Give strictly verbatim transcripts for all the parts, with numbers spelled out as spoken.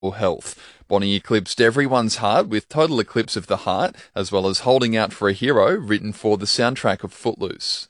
health. Bonnie eclipsed everyone's heart with Total Eclipse of the Heart, as well as Holding Out for a Hero, written for the soundtrack of Footloose.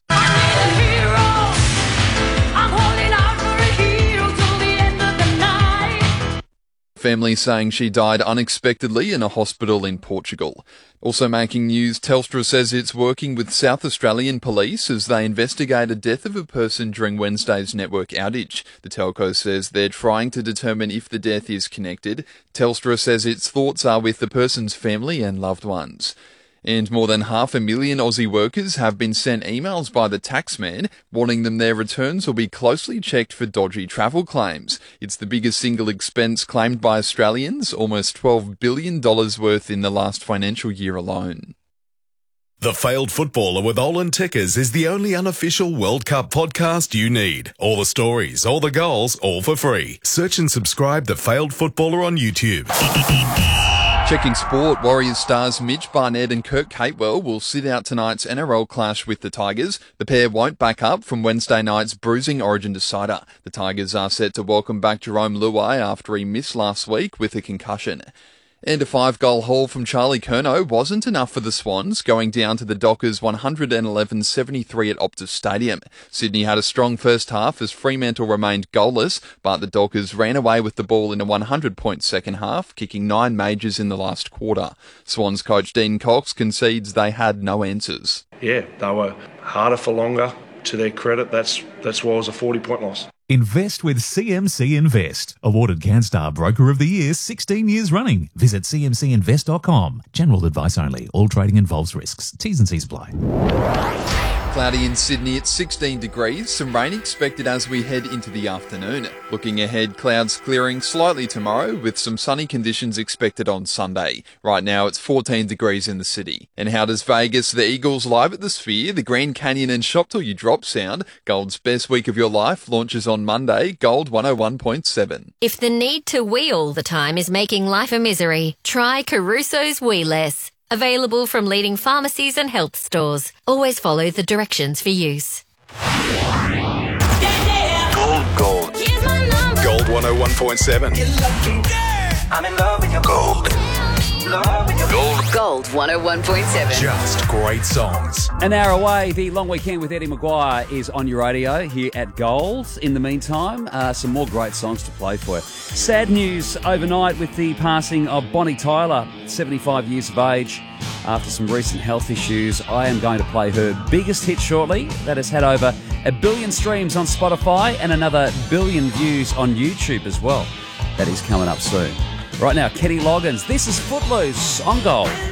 Family saying she died unexpectedly in a hospital in Portugal. Also making news, Telstra says it's working with South Australian police as they investigate a death of a person during Wednesday's network outage. The telco says they're trying to determine if the death is connected. Telstra says its thoughts are with the person's family and loved ones. And more than half a million Aussie workers have been sent emails by the taxman warning them their returns will be closely checked for dodgy travel claims. It's the biggest single expense claimed by Australians, almost twelve billion dollars worth in the last financial year alone. The Failed Footballer with Olin Tickers is the only unofficial World Cup podcast you need. All the stories, all the goals, all for free. Search and subscribe The Failed Footballer on YouTube. Checking sport, Warriors stars Mitch Barnett and Kirk Capewell will sit out tonight's N R L clash with the Tigers. The pair won't back up from Wednesday night's bruising Origin decider. The Tigers are set to welcome back Jerome Luai after he missed last week with a concussion. And a five-goal haul from Charlie Curnow wasn't enough for the Swans, going down to the Dockers one eleven seventy-three at Optus Stadium. Sydney had a strong first half as Fremantle remained goalless, but the Dockers ran away with the ball in a one hundred point second half, kicking nine majors in the last quarter. Swans coach Dean Cox concedes they had no answers. Yeah, they were harder for longer. To their credit, that's that's why it was a forty-point loss. Invest with C M C Invest. Awarded CanStar Broker of the Year sixteen years running. Visit c m c invest dot com. General advice only. All trading involves risks. T's and C's apply. Cloudy in Sydney at sixteen degrees. Some rain expected as we head into the afternoon. Looking ahead, clouds clearing slightly tomorrow with some sunny conditions expected on Sunday. Right now it's fourteen degrees in the city. And how does Vegas, the Eagles live at the Sphere, the Grand Canyon and Shop Till You Drop sound? Gold's Best Week of Your Life launches on Monday. Gold one oh one point seven. If the need to wee all the time is making life a misery, try Caruso's Wee Less. Available from leading pharmacies and health stores. Always follow the directions for use. Gold, gold. Gold one oh one point seven. I'm in love with your gold. Gold. Gold one oh one point seven. Just great songs. An hour away, the Long Weekend with Eddie Maguire is on your radio here at Gold. In the meantime, uh, some more great songs to play for you. Sad news overnight with the passing of Bonnie Tyler, seventy-five years of age. After some recent health issues, I am going to play her biggest hit shortly. That has had over a billion streams on Spotify and another billion views on YouTube as well. That is coming up soon. Right now, Kenny Loggins. This is Footloose on Gold.